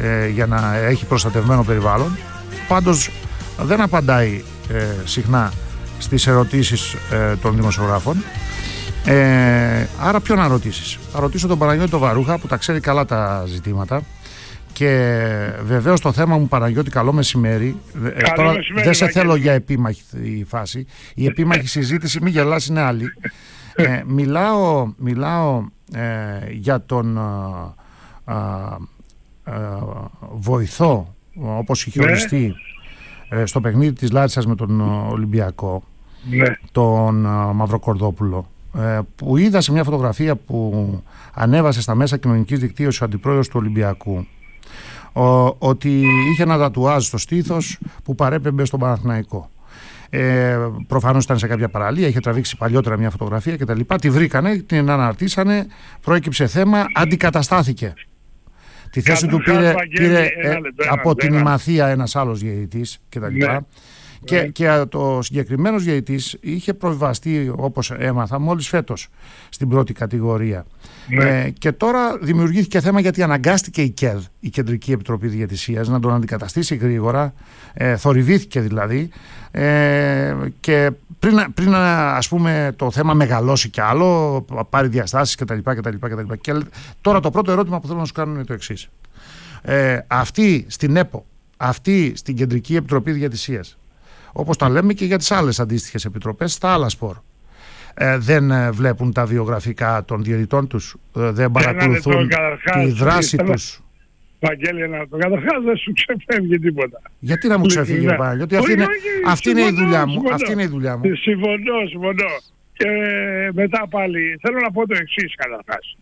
για να έχει προστατευμένο περιβάλλον. Πάντως δεν απαντάει συχνά στις ερωτήσεις των δημοσιογράφων. Άρα ποιον να ρωτήσεις? Θα ρωτήσω τον Παναγιώτη τον Βαρούχα, που τα ξέρει καλά τα ζητήματα. Και βεβαίως το θέμα μου, Παναγιώτη, καλό μεσημέρι. Τώρα δεν σε θέλω για επίμαχη φάση. Η επίμαχη συζήτηση, μη γελάς, είναι άλλη. Μιλάω για τον βοηθό, όπως είχε οριστεί στο παιχνίδι της Λάρισσας με τον Ολυμπιακό, τον Μαυροκορδόπουλο, που είδα σε μια φωτογραφία που ανέβασε στα μέσα κοινωνικής δικτύωσης ο αντιπρόεδρος του Ολυμπιακού, ότι είχε ένα τατουάζ στο στήθος που παρέπεμπε στον Παναθηναϊκό. Προφανώς ήταν σε κάποια παραλία, είχε τραβήξει παλιότερα μια φωτογραφία κτλ. Τη βρήκανε, την αναρτήσανε, προέκυψε θέμα, αντικαταστάθηκε. Τη θέση του πήρε από την Ημαθία ένας άλλος διαιτητής κτλ. Και το συγκεκριμένος διαιτητής είχε προβιβαστεί, όπως έμαθα, μόλις φέτος στην πρώτη κατηγορία. Και τώρα δημιουργήθηκε θέμα, γιατί αναγκάστηκε η ΚΕΔ, η Κεντρική Επιτροπή Διαιτησίας, να τον αντικαταστήσει γρήγορα. Θορυβήθηκε δηλαδή. Και πριν ας πούμε το θέμα μεγαλώσει κι άλλο, πάρει διαστάσεις κτλ. Και τώρα το πρώτο ερώτημα που θέλω να σου κάνω είναι το εξής. Αυτή στην ΕΠΟ, αυτή στην Κεντρική Επιτροπή Διαιτησίας, όπως τα λέμε και για τις άλλες αντίστοιχες επιτροπές στα άλλα σπορ, δεν βλέπουν τα βιογραφικά των διαιτητών τους, δεν παρακολουθούν τη δράση τους? Βαγγέλη, καταρχάς δεν σου ξεφεύγει τίποτα. Γιατί να μου ξεφύγει, Παναγιώτη? Αυτή είναι η δουλειά μου. Συμφωνώ. Και μετά πάλι θέλω να πω το εξής καταρχάς.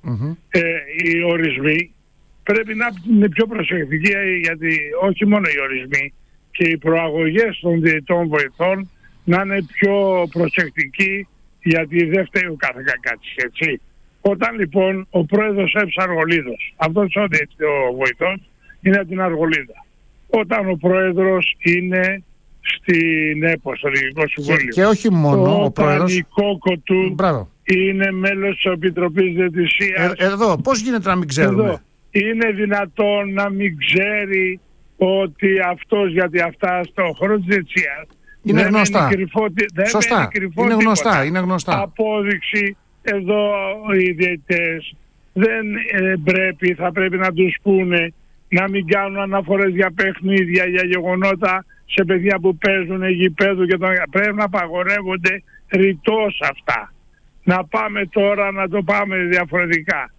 Οι ορισμοί πρέπει να είναι πιο προσεκτικοί, γιατί όχι μόνο οι ορισμοί, και οι προαγωγές των διαιτητών βοηθών να είναι πιο προσεκτικοί, γιατί δεν φταίει ο κάθε κακάτης, έτσι. Όταν λοιπόν ο πρόεδρος Εύης Αργολίδος, αυτός ο βοηθός είναι από την Αργολίδα, όταν ο πρόεδρος είναι στην ΕΠΟ, στο Διοικητικό Συμβούλιο, και όχι μόνο ο πρόεδρος, η κόκο του είναι μέλος της Επιτροπής Διαιτησίας. Εδώ πώς γίνεται να μην ξέρουμε? Είναι δυνατόν να μην ξέρει ότι αυτός, γιατί αυτά στον χώρο της διαιτησίας είναι γνωστά. Σωστά, είναι γνωστά. Απόδειξη, εδώ οι διαιτητές δεν θα πρέπει να τους πούνε να μην κάνουν αναφορές για παιχνίδια, για γεγονότα σε παιδιά που παίζουν γηπέδου, και πρέπει να απαγορεύονται ρητός αυτά. Να πάμε τώρα να το πάμε διαφορετικά.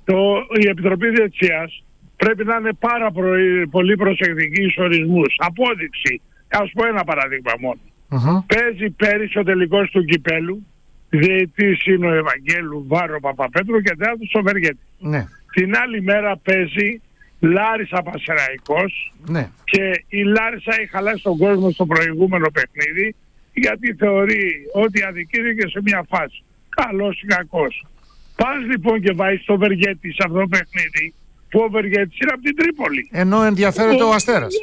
Η Επιτροπή Διαιτησίας πρέπει να είναι πάρα πολύ προσεκτική στους ορισμούς. Απόδειξη. Ας πω ένα παραδείγμα μόνο. Παίζει πέρυσι ο τελικός του κυπέλου, διαιτητής είναι ο Ευαγγέλου Βάρο Παπαπέτρου και τέταρτος ο Βεργέτη. Την άλλη μέρα παίζει Λάρισα Πανσεραϊκός, και η Λάρισα έχει χαλάσει τον κόσμο στο προηγούμενο παιχνίδι, γιατί θεωρεί ότι αδικήθηκε σε μια φάση. Καλός ή κακός. Πας λοιπόν και βάζεις το Βεργέτη σε αυτό το παιχνίδι, που ο Βεργέτης είναι από την Τρίπολη. Ενώ ενδιαφέρεται ο Αστέρας.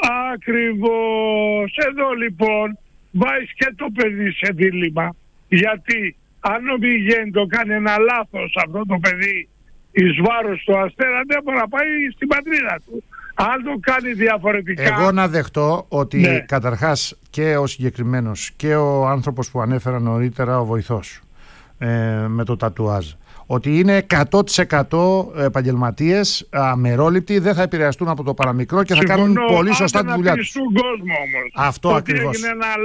Ακριβώς. Εδώ λοιπόν βάζεις και το παιδί σε δίλημμα, γιατί αν ο Μιγέντο κάνει ένα λάθος αυτό το παιδί εις βάρος του Αστέρα, δεν μπορεί να πάει στην πατρίδα του. Αν το κάνει διαφορετικά... Εγώ να δεχτώ ότι καταρχάς και ο συγκεκριμένος και ο άνθρωπος που ανέφερα νωρίτερα, ο βοηθός με το τατουάζ, ότι είναι 100% επαγγελματίες, αμερόληπτοι, δεν θα επηρεαστούν από το παραμικρό και θα κάνουν πολύ σωστά τη δουλειά τους. Αυτό ακριβώς.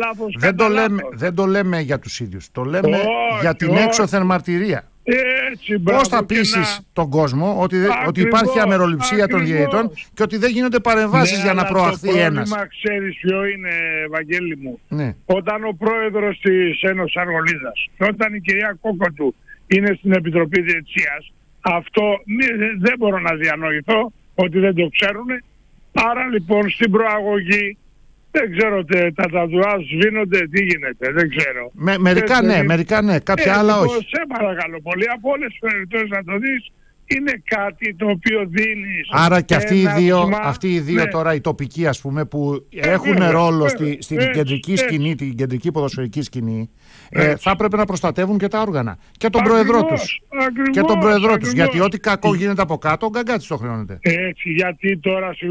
Δεν το λέμε για τους ίδιους, το λέμε για την έξωθεν μαρτυρία. Πώς θα πείσεις τον κόσμο ότι υπάρχει αμεροληψία των διαιτητών και ότι δεν γίνονται παρεμβάσεις για να προαχθεί ένας? Το πρόβλημα ξέρεις ποιο είναι, Βαγγέλη μου? Όταν ο πρόεδρος της Ένωσης Αργολίδας και όταν η κυρία Κόκοτου είναι στην Επιτροπή Διαιτησίας, αυτό δεν μπορώ να διανοηθώ ότι δεν το ξέρουν. Άρα λοιπόν στην προαγωγή δεν ξέρω, τα τατουάζ σβήνονται, τι γίνεται, δεν ξέρω. Μερικά ναι, κάποια άλλα όχι. Σε παρακαλώ πολύ, από όλες τις περιπτώσεις να το δεις, είναι κάτι το οποίο δίνεις. Άρα και αυτοί οι δύο τώρα, οι τοπικοί ας πούμε, που έχουν ρόλο στην κεντρική σκηνή, την κεντρική ποδοσφαιρική σκηνή, θα έπρεπε να προστατεύουν και τα όργανα. Και τον πρόεδρό τους. Και τον πρόεδρό τους. Γιατί ό,τι κακό γίνεται από κάτω, ο Γκαγκάτης το χρεώνεται. Έτσι, γιατί τώρα